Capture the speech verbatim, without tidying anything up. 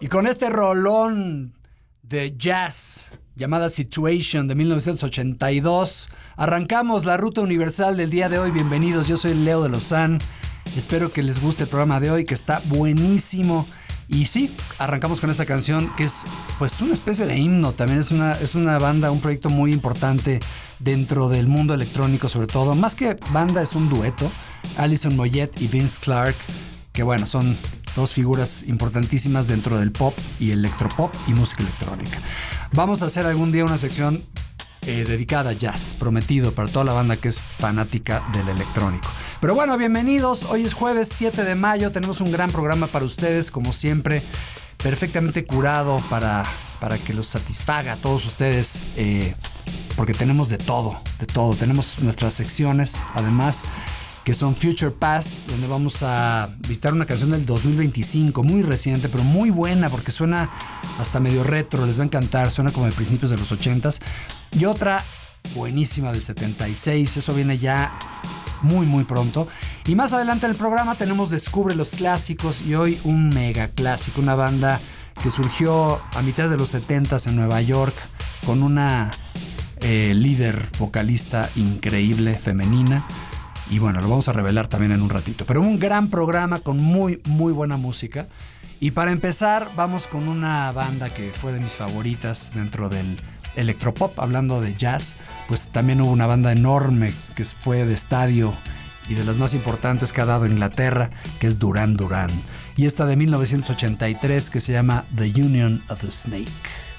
Y con este rolón de jazz llamada Situation de mil novecientos ochenta y dos, arrancamos la ruta universal del día de hoy. Bienvenidos, yo soy Leo de Lozán. Espero que les guste el programa de hoy, que está buenísimo. Y sí, arrancamos con esta canción que es pues una especie de himno. También es una, es una banda, un proyecto muy importante dentro del mundo electrónico, sobre todo. Más que banda, es un dueto. Alison Moyet y Vince Clarke, que bueno, son dos figuras importantísimas dentro del pop y electropop y música electrónica. Vamos a hacer algún día una sección eh, dedicada a jazz, prometido para toda la banda que es fanática del electrónico. Pero bueno, bienvenidos. Hoy es jueves siete de mayo. Tenemos un gran programa para ustedes, como siempre, perfectamente curado para, para que los satisfaga a todos ustedes, eh, porque tenemos de todo, de todo. Tenemos nuestras secciones, además, que son Future Past, donde vamos a visitar una canción del dos mil veinticinco, muy reciente, pero muy buena, porque suena hasta medio retro, les va a encantar, suena como de principios de los ochentas. Y otra buenísima del setenta y seis, eso viene ya muy muy pronto. Y más adelante en el programa tenemos Descubre los Clásicos, y hoy un mega clásico, una banda que surgió a mitad de los setentas en Nueva York, con una eh, líder vocalista increíble, femenina. Y bueno, lo vamos a revelar también en un ratito. Pero un gran programa con muy, muy buena música. Y para empezar, vamos con una banda que fue de mis favoritas dentro del electropop. Hablando de jazz, pues también hubo una banda enorme que fue de estadio y de las más importantes que ha dado Inglaterra, que es Duran Duran. Y esta de mil novecientos ochenta y tres, que se llama The Union of the Snake.